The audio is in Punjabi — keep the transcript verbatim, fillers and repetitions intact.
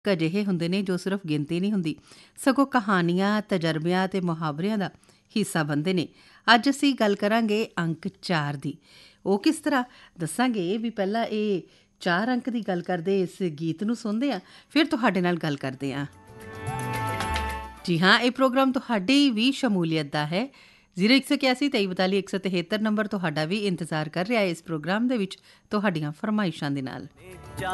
ਅਜਿਹੇ ਹੁੰਦੇ ਨੇ ਜੋ ਸਿਰਫ ਗਿਣਤੀ ਨਹੀਂ ਹੁੰਦੀ, ਸਗੋਂ ਕਹਾਣੀਆਂ, ਤਜਰਬਿਆਂ ਅਤੇ ਮੁਹਾਵਰਿਆਂ ਦਾ ਹਿੱਸਾ ਬਣਦੇ ਨੇ। ਅੱਜ ਅਸੀਂ ਗੱਲ ਕਰਾਂਗੇ ਅੰਕ ਚਾਰ ਦੀ। ਉਹ ਕਿਸ ਤਰ੍ਹਾਂ ਦੱਸਾਂਗੇ ਵੀ ਪਹਿਲਾਂ ਇਹ ਚਾਰ ਅੰਕ ਦੀ ਗੱਲ ਕਰਦੇ ਇਸ ਗੀਤ ਨੂੰ ਸੁਣਦੇ ਹਾਂ, ਫਿਰ ਤੁਹਾਡੇ ਨਾਲ ਗੱਲ ਕਰਦੇ ਹਾਂ। ਜੀ ਹਾਂ, ਇਹ ਪ੍ਰੋਗਰਾਮ ਤੁਹਾਡੀ ਵੀ ਸ਼ਮੂਲੀਅਤ ਦਾ ਹੈ। ਜ਼ੀਰੋ ਇੱਕ ਸੌ ਇਕਿਆਸੀ ਤੇਈ ਬਤਾਲੀ ਇੱਕ ਸੌ ਤਿਹੱਤਰ ਨੰਬਰ ਤੁਹਾਡਾ ਵੀ ਇੰਤਜ਼ਾਰ ਕਰ ਰਿਹਾ ਹੈ ਇਸ ਪ੍ਰੋਗਰਾਮ ਦੇ ਵਿੱਚ ਤੁਹਾਡੀਆਂ ਫਰਮਾਇਸ਼ਾਂ ਦੇ ਨਾਲ।